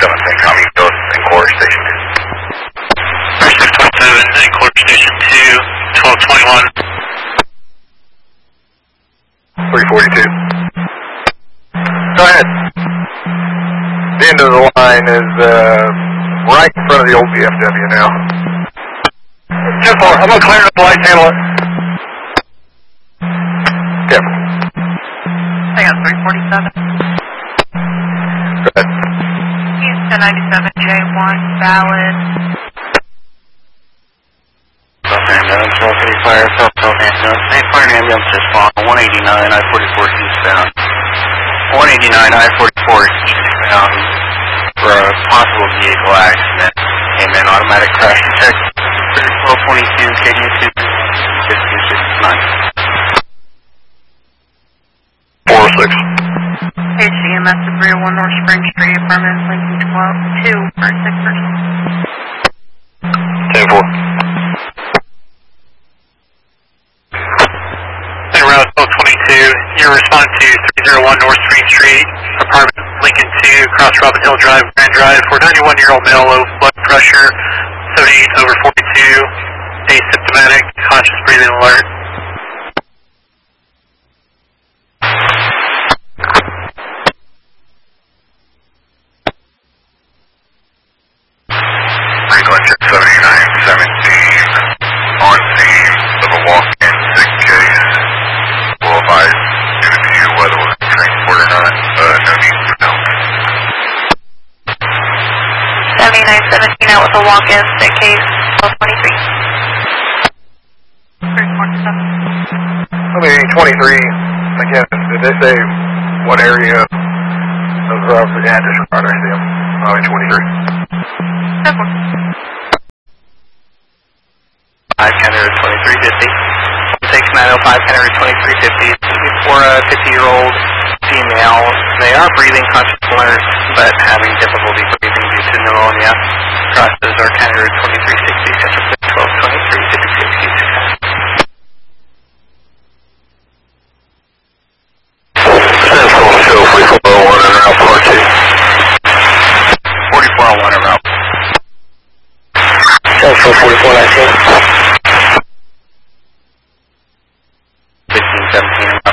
17, Tommy, go in Core Station 2. 627 in Core Station 2, 1221. 342. Go ahead. The end of the line is right in front of the old VFW now. 10-4, I'm going to clear the lights, handle it. Yep. I got 347. Go ahead. Houston 97J1, valid. Ambulance, 1230 fire, ambulance. Main fire ambulance is on 189, I-44 eastbound. 189, I-44 eastbound for a possible vehicle accident. Amen. Automatic crash detect. 1222, KDU 5269. 406. HCMS at 301 North Spring Street, affirmative, Lincoln 2 for 6 persons. 10-4. Route 1222, your response to 301 North Spring Street, apartment Lincoln 2, across Robin Hill Drive, Grand Drive, for 91-year-old male, low blood pressure, 78/42, asymptomatic, conscious breathing alert. Electric 7917, on scene of a walk-in sick case. Will advise due to you whether we're transport or not. No need for help. 7917 out with a walk-in sick case, 1223. 347. Okay, 23. Again, did they say what area of the route? Yeah, disregard, I see them. Oh, 23. 52350. Takes 905, 2350. For a 50-year-old female, they are breathing, conscious alert, but having difficulty breathing due to pneumonia. Crosses are 2360, Central 1223, 5660. 4401 and Route 42. 4401 and Route. Central 4419. 1517.